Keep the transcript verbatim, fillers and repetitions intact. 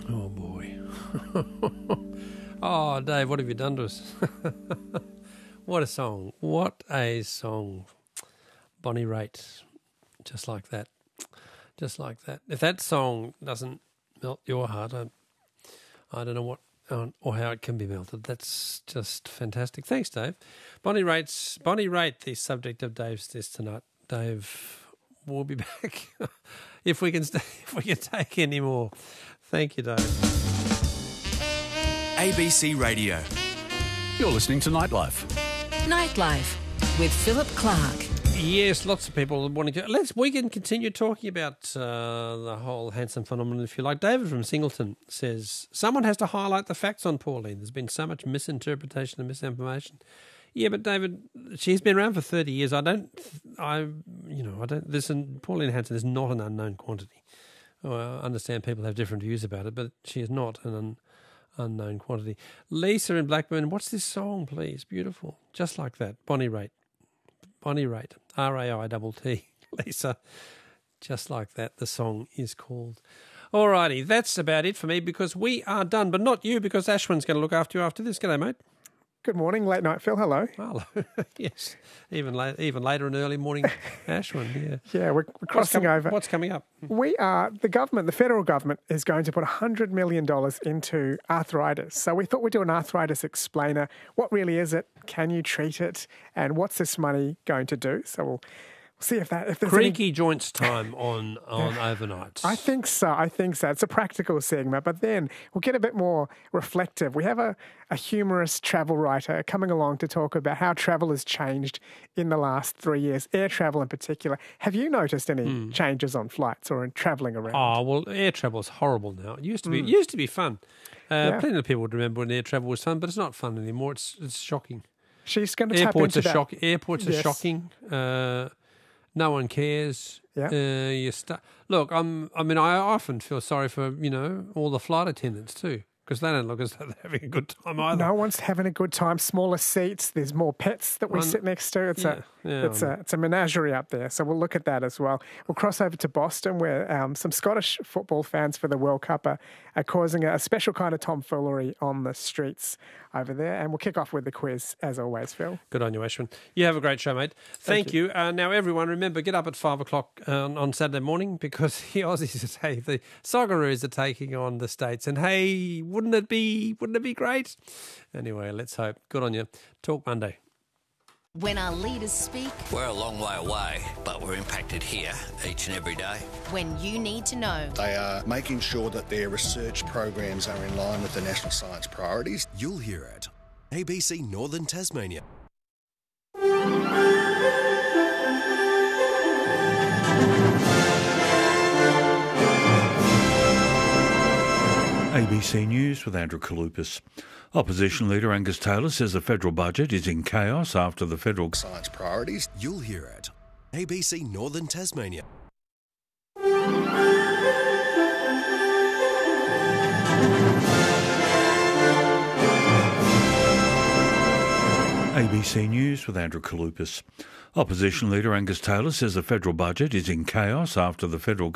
Oh, boy. Oh, Dave, what have you done to us? What a song. What a song. Bonnie Raitt. Just like that. Just like that. If that song doesn't melt your heart, I, I don't know what uh, or how it can be melted. That's just fantastic. Thanks, Dave. Bonnie Raitt's Bonnie Raitt, the subject of Dave's This Tonight. Dave, we'll be back if we can stay, if we can take any more. Thank you, Dave. A B C Radio. You're listening to Nightlife. Nightlife with Philip Clark. Yes, lots of people wanting to. Let's we can continue talking about uh, the whole Hanson phenomenon, if you like. David from Singleton says someone has to highlight the facts on Pauline. There's been so much misinterpretation and misinformation. Yeah, but David, she's been around for thirty years. I don't, I, you know, I don't. Listen, Pauline Hanson is not an unknown quantity. Well, I understand people have different views about it, but she is not an un, unknown quantity. Lisa in Blackburn, what's this song, please? Beautiful, just like that. Bonnie Raitt. Bonnie Raitt, R A I T T, Lisa, just like that, the song is called. All righty, that's about it for me because we are done, but not you because Ashwin's going to look after you after this. G'day, mate. Good morning, late night Phil, hello. Hello, yes, even, late, even later and early morning Ashwin, yeah. Yeah, we're, we're crossing what's com- over. What's coming up? We are, the government, the federal government is going to put one hundred million dollars into arthritis. So we thought we'd do an arthritis explainer. What really is it? Can you treat it? And what's this money going to do? So we'll see if that... If there's Creaky any... joints time on, on overnights. I think so. I think so. It's a practical segment, but then we'll get a bit more reflective. We have a, a humorous travel writer coming along to talk about how travel has changed in the last three years, air travel in particular. Have you noticed any mm. changes on flights or in travelling around? Oh, well, air travel is horrible now. It used to be, mm. it used to be fun. Uh, yeah. Plenty of people would remember when air travel was fun, but it's not fun anymore. It's it's shocking. She's going to Airports tap into are that. Shock, airports yes. are shocking. Uh, No one cares. Yeah. Uh, you st- Look, I'm. I mean, I often feel sorry for you know all the flight attendants too, because they don't look as though they're having a good time either. No one's having a good time. Smaller seats. There's more pets that we One, sit next to. It's yeah, a yeah, it's a it's a menagerie up there. So we'll look at that as well. We'll cross over to Boston, where um, some Scottish football fans for the World Cup are, are causing a special kind of tomfoolery on the streets over there. And we'll kick off with the quiz as always, Phil. Good on you, Ashwin. You have a great show, mate. Thank, Thank you. you. Uh, now, everyone, remember, get up at five o'clock uh, on, on Saturday morning because the Aussies are taking, the Socceroos are taking on the States. And hey, wouldn't it be, wouldn't it be great? Anyway, let's hope. Good on you. Talk Monday. When our leaders speak, we're a long way away, but we're impacted here each and every day. When you need to know. They are making sure that their research programs are in line with the national science priorities. You'll hear it. A B C Northern Tasmania. A B C News with Andrew Kalupas. Opposition leader Angus Taylor says the federal budget is in chaos after the federal science priorities. You'll hear it. A B C Northern Tasmania. A B C News with Andrew Kalupas. Opposition leader Angus Taylor says the federal budget is in chaos after the federal